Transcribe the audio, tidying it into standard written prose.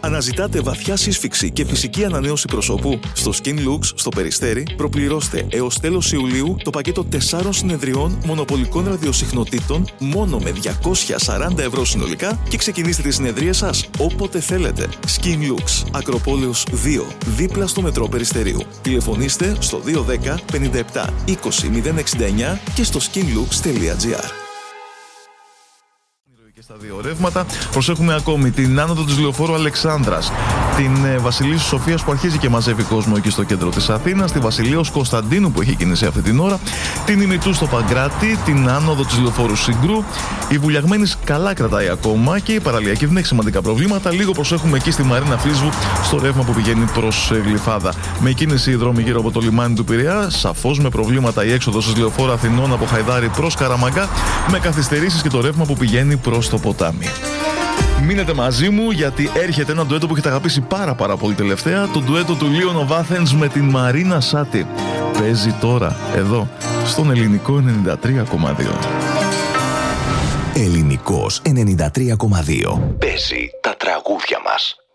Αναζητάτε βαθιά σύσφυξη και φυσική ανανέωση προσώπου? Στο Skin Lux, στο Περιστέρι, προπληρώστε έως τέλος Ιουλίου το πακέτο 4 συνεδριών μονοπολικών ραδιοσυχνοτήτων μόνο με 240 ευρώ συνολικά και ξεκινήστε τις συνεδρίες σας όποτε θέλετε. Skin Lux, Ακροπόλεως 2, δίπλα στο μετρό Περιστερίου. Τηλεφωνήστε στο 210 57 20 069 και στο skinlux.gr. Στα δύο ρεύματα προσέχουμε ακόμη την άνοδο της λεωφόρου Αλεξάνδρας, την Βασιλίσσου Σοφίας που αρχίζει και μαζεύει κόσμο εκεί στο κέντρο της Αθήνας, τη Βασιλείος Κωνσταντίνου που έχει κίνηση αυτή την ώρα, την Ημιτού στο Παγκράτη, την άνοδο της λεωφόρου Συγκρού, η Βουλιαγμένης καλά κρατάει ακόμα και η Παραλιακή δεν έχει σημαντικά προβλήματα. Λίγο προσέχουμε εκεί στη Μαρίνα Φλίσβου στο ρεύμα που πηγαίνει προς Γλυφάδα. Με κίνηση οι δρόμοι γύρω από το λιμάνι του Πειραιά, σαφώς με προβλήματα η έξοδος της λεωφόρου Αθηνών από Χαϊδάρη προς Καραμαγκά, με καθυστερήσεις και το ρεύμα που πηγαίνει προς το ποτάμι. Μείνετε μαζί μου γιατί έρχεται ένα ντουέτο που έχετε αγαπήσει πάρα πολύ τελευταία, το ντουέτο του Leon of Athens με την Μαρίνα Σάτι. Παίζει τώρα εδώ στον Ελληνικό 93,2. Ελληνικός 93,2. Παίζει τα τραγούδια μας.